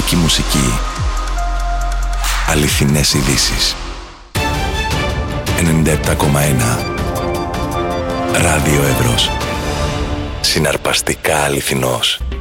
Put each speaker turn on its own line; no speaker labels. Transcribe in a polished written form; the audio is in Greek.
Ελληνική μουσική. Αληθινές ειδήσεις. 97,1 Ράδιο Εύρος. Συναρπαστικά αληθινός.